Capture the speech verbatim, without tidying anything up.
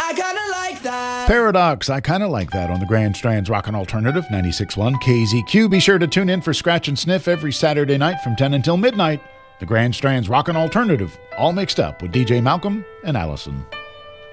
I kinda like that. Paradox, I kinda like that on the Grand Strand's Rockin' Alternative, ninety-six point one K Z Q. Be sure to tune in for Scratch and Sniff every Saturday night from ten until midnight. The Grand Strand's Rockin' Alternative, all mixed up with D J Malcolm and Allison.